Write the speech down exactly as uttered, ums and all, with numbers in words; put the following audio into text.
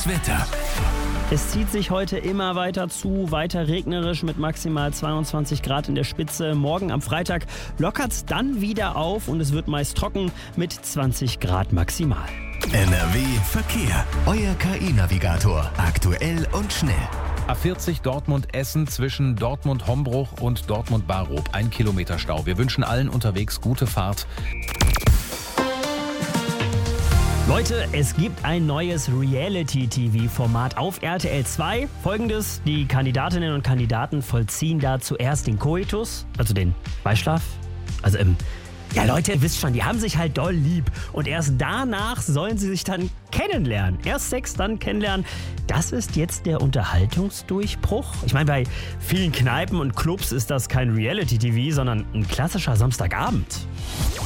Das Wetter. Es zieht sich heute immer weiter zu, weiter regnerisch mit maximal zweiundzwanzig Grad in der Spitze. Morgen am Freitag lockert es dann wieder auf und es wird meist trocken mit zwanzig Grad maximal. N R W Verkehr. Euer K I-Navigator. Aktuell und schnell. A vierzig Dortmund-Essen zwischen Dortmund-Hombruch und Dortmund-Barob. Ein Kilometer Stau. Wir wünschen allen unterwegs gute Fahrt. Leute, es gibt ein neues Reality-T V-Format auf R T L zwei. Folgendes: Die Kandidatinnen und Kandidaten vollziehen da zuerst den Koitus, also den Beischlaf. Also im Ja Leute, ihr wisst schon, die haben sich halt doll lieb. Und erst danach sollen sie sich dann kennenlernen. Erst Sex, dann kennenlernen. Das ist jetzt der Unterhaltungsdurchbruch. Ich meine, bei vielen Kneipen und Clubs ist das kein Reality-T V, sondern ein klassischer Samstagabend.